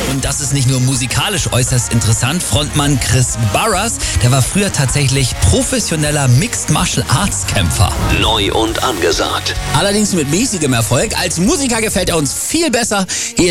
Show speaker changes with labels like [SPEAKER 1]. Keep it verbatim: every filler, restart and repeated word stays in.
[SPEAKER 1] Und das ist nicht nur musikalisch äußerst interessant. Frontmann Chris Burrers, der war früher tatsächlich professioneller Mixed Martial Arts Kämpfer.
[SPEAKER 2] Neu und angesagt.
[SPEAKER 1] Allerdings mit mäßigem Erfolg. Als Musiker gefällt er uns viel besser. Hier